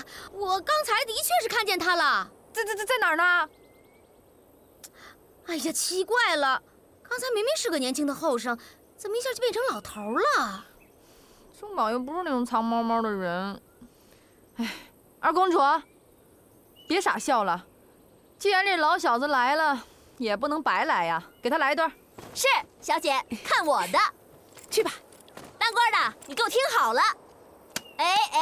我刚才的确是看见他了。 在哪儿呢？ 哎呀，奇怪了，刚才明明是个年轻的后生，怎么一下就变成老头了？ 松宝又不是那种藏猫猫的人。哎，二公主，别傻笑了。既然这老小子来了，也不能白来呀，给他来一段。 是，小姐，看我的！ 去吧。 当官的，你给我听好了。哎。